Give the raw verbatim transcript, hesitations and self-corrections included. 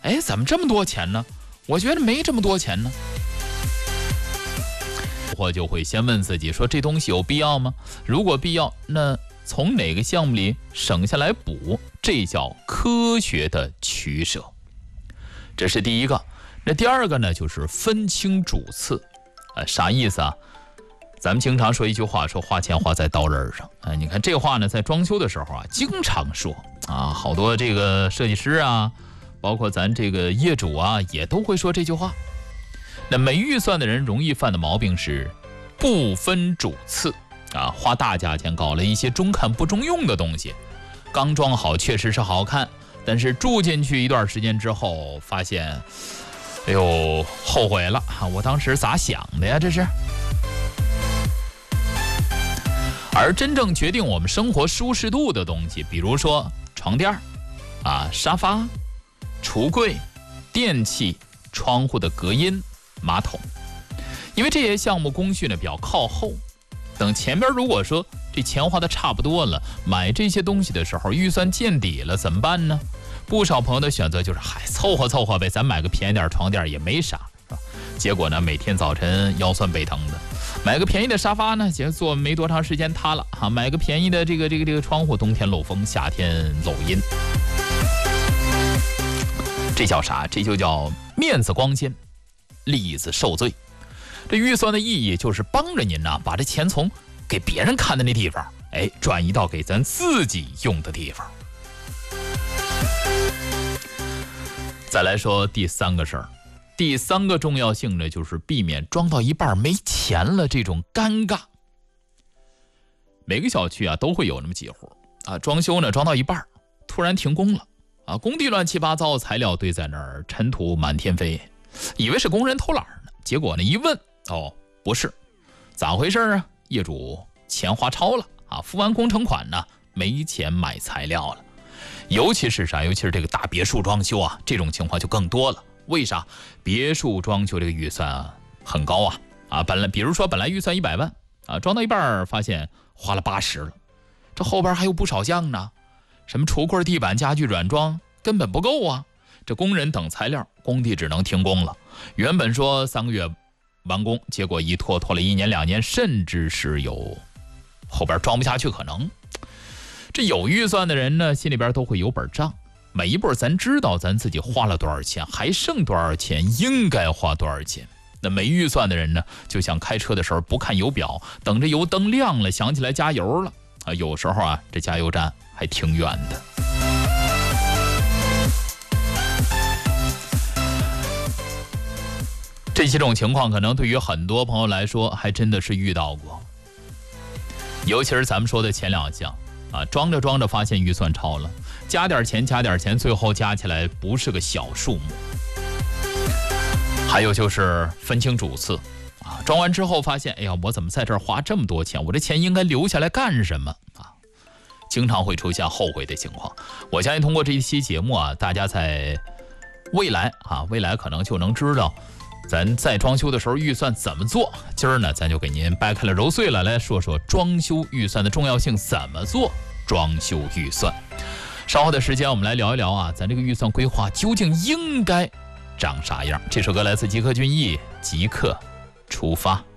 哎，怎么这么多钱呢？我觉得没这么多钱呢。我就会先问自己说，这东西有必要吗？如果必要，那从哪个项目里省下来补，这叫科学的取舍。这是第一个。那第二个呢，就是分清主次。呃，啥意思啊？咱们经常说一句话，说花钱花在刀刃上。呃，你看这话呢，在装修的时候啊，经常说啊，好多这个设计师啊，包括咱这个业主啊，也都会说这句话。那没预算的人容易犯的毛病是不分主次啊，花大价钱搞了一些中看不中用的东西，刚装好确实是好看，但是住进去一段时间之后，发现，哎呦，后悔了啊！我当时咋想的呀？这是。而真正决定我们生活舒适度的东西，比如说床垫啊、沙发、橱柜、电器、窗户的隔音、马桶，因为这些项目工序呢比较靠后，等前边如果说这钱花的差不多了，买这些东西的时候预算见底了，怎么办呢？不少朋友的选择就是嗨，凑合凑合呗，咱买个便宜点床垫也没啥，是吧？结果呢，每天早晨腰酸背疼的。买个便宜的沙发呢，结果坐没多长时间塌了啊！买个便宜的这个这个这个窗户，冬天漏风，夏天漏阴。这叫啥？这就叫面子光鲜，利子受罪。这预算的意义就是帮着您呢、啊，把这钱从给别人看的那地方，哎，转移到给咱自己用的地方。再来说第三个事儿，第三个重要性呢，就是避免装到一半没钱了这种尴尬。每个小区啊都会有那么几户啊，装修呢装到一半，突然停工了啊，工地乱七八糟，材料堆在那儿，尘土满天飞，以为是工人偷懒呢，结果呢一问，哦，不是，咋回事啊？业主钱花超了啊，付完工程款呢，没钱买材料了。尤其是啥？尤其是这个大别墅装修啊，这种情况就更多了。为啥？别墅装修这个预算啊很高啊啊！本来比如说本来预算一百万啊，装到一半发现花了八十了，这后边还有不少项呢，什么橱柜、地板、家具、软装根本不够啊！这工人等材料，工地只能停工了。原本说三个月完工，结果一拖拖了一年两年，甚至是有后边装不下去可能。这有预算的人呢，心里边都会有本账，每一步咱知道咱自己花了多少钱，还剩多少钱，应该花多少钱。那没预算的人呢，就像开车的时候不看油表，等着油灯亮了，想起来加油了啊，有时候啊，这加油站还挺远的。这几种情况可能对于很多朋友来说，还真的是遇到过。尤其是咱们说的前两项。啊，装着装着发现预算超了，加点钱加点钱，最后加起来不是个小数目。还有就是分清主次啊，装完之后发现，哎呀，我怎么在这儿花这么多钱？我这钱应该留下来干什么啊？经常会出现后悔的情况。我相信通过这一期节目啊，大家在未来啊，未来可能就能知道咱在装修的时候预算怎么做。今儿呢，咱就给您掰开了揉碎了来说说装修预算的重要性，怎么做装修预算。稍后的时间我们来聊一聊啊，咱这个预算规划究竟应该长啥样。这首歌来自吉克隽逸，即刻出发。